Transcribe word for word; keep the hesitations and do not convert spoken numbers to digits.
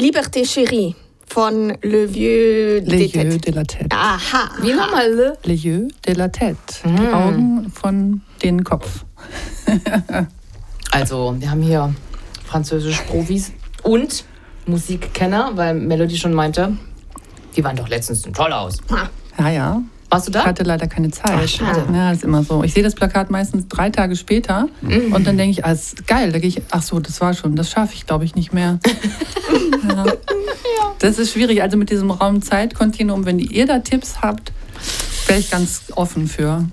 Liberté Chérie von Le Vieux Les Yeux de la Tête. Aha. Wie nochmal, Le? Les Yeux de la Tête. Mm. Die Augen von den Kopf. Also, wir haben hier französische Profis und Musikkenner, weil Melody schon meinte, die waren doch letztens in Tollhaus. Ja, ja. Warst du da? Ich hatte leider keine Zeit. Ach, schade. Ja, ist immer so. Ich sehe das Plakat meistens drei Tage später Mhm. und dann denke ich, ah, ist geil. Da gehe ich, ach so, das war schon, das schaffe ich, glaube ich, nicht mehr. Ja. Das ist schwierig. Also mit diesem Raum-Zeit-Kontinuum, wenn ihr da Tipps habt, wäre ich ganz offen für.